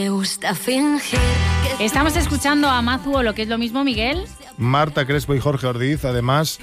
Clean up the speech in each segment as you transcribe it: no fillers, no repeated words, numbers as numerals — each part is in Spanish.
Me gusta fingir. Estamos escuchando a Mazu, o lo que es lo mismo, Miguel. Marta Crespo y Jorge Ordiz, además,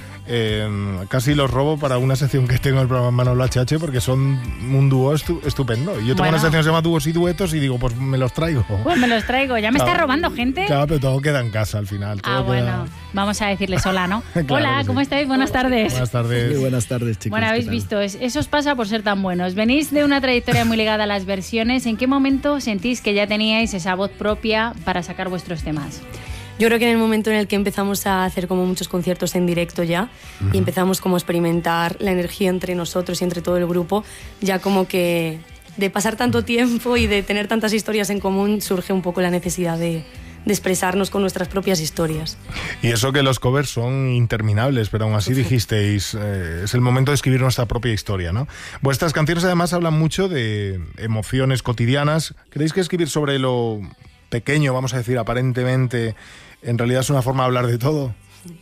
casi los robo para una sección que tengo en el programa Manolo HH, porque son un dúo estupendo. Y yo tengo una sección que se llama Dúos y Duetos y digo, pues me los traigo. Pues me los traigo, ya me está robando gente. Claro, pero todo queda en casa al final. Bueno, vamos a decirles hola, ¿no? Claro, hola, ¿cómo estáis? Buenas tardes. Buenas tardes. Muy buenas tardes, chicos. Bueno, habéis visto, eso os pasa por ser tan buenos. Venís de una trayectoria muy ligada a las versiones. ¿En qué momento sentís que ya teníais esa voz propia para sacar vuestros temas? Yo creo que en el momento en el que empezamos a hacer como muchos conciertos en directo ya y empezamos como a experimentar la energía entre nosotros y entre todo el grupo, ya como que de pasar tanto tiempo y de tener tantas historias en común surge un poco la necesidad de expresarnos con nuestras propias historias. Y eso que los covers son interminables, pero aún así dijisteis, es el momento de escribir nuestra propia historia, ¿no? Vuestras canciones además hablan mucho de emociones cotidianas. ¿Creéis que escribir sobre lo pequeño, vamos a decir, aparentemente, en realidad es una forma de hablar de todo?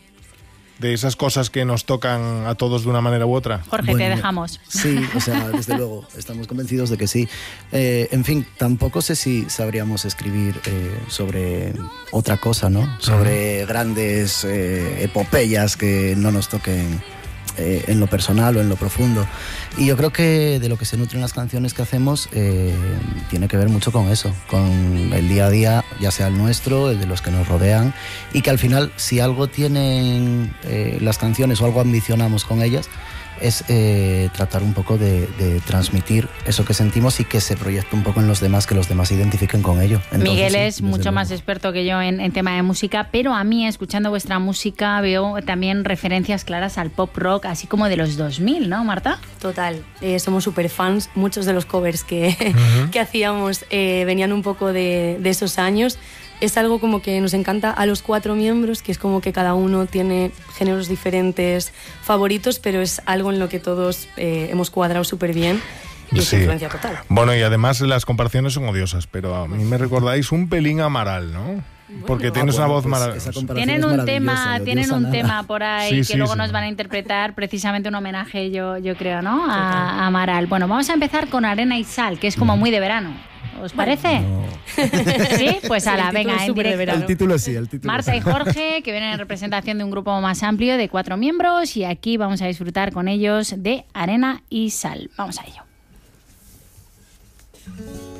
De esas cosas que nos tocan a todos de una manera u otra. Jorge, te dejamos. Sí, o sea, desde luego, estamos convencidos de que sí. En fin, tampoco sé si sabríamos escribir sobre otra cosa, ¿no? Sobre grandes epopeyas que no nos toquen en lo personal o en lo profundo. Y yo creo que de lo que se nutren las canciones que hacemos tiene que ver mucho con eso, con el día a día, ya sea el nuestro, el de los que nos rodean, y que al final, si algo tienen las canciones o algo ambicionamos con ellas, es tratar un poco de transmitir eso que sentimos y que se proyecte un poco en los demás, que los demás se identifiquen con ello. Entonces, Miguel sí, es mucho más experto que yo en tema de música, pero a mí, escuchando vuestra música, veo también referencias claras al pop rock, así como de los 2000, ¿no, Marta? Total, somos súper fans. Muchos de los covers que hacíamos venían un poco de esos años. Es algo como que nos encanta a los 4 miembros, que es como que cada uno tiene géneros diferentes favoritos, pero es algo en lo que todos hemos cuadrado súper bien y es influencia total. Bueno, y además las comparaciones son odiosas, pero a mí me recordáis un pelín a Amaral, ¿no? Porque tienes una voz maravillosa. Tienen un tema por ahí que luego nos van a interpretar, precisamente un homenaje, yo creo, ¿no? A Amaral. Bueno, vamos a empezar con Arena y Sal, que es como muy de verano. ¿Os parece? No. Sí, pues venga, en directo. El título sí, Marta y Jorge, que vienen en representación de un grupo más amplio de 4 miembros, y aquí vamos a disfrutar con ellos de Arena y Sal. Vamos a ello.